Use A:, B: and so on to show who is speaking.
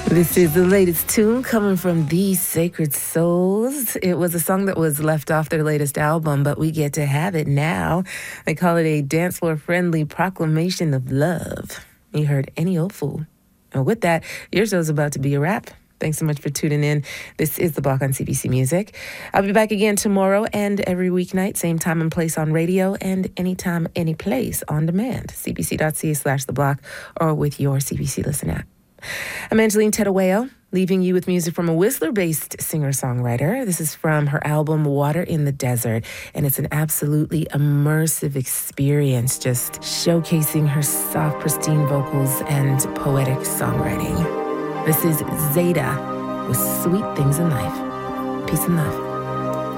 A: This is the latest tune coming from These Sacred Souls. It was a song that was left off their latest album, but we get to have it now. They call it a dance floor friendly proclamation of love. You heard Any Old Fool. And with that, your show's about to be a wrap. Thanks so much for tuning in. This is The Block on CBC Music. I'll be back again tomorrow and every weeknight, same time and place on radio, and anytime, any place on demand. cbc.ca/The Block or with your CBC Listen app. I'm Angeline Tedawayo, leaving you with music from a Whistler-based singer-songwriter. This is from her album Water in the Desert, and it's an absolutely immersive experience, just showcasing her soft, pristine vocals and poetic songwriting. This is Zeta with Sweet Things in Life. Peace and love.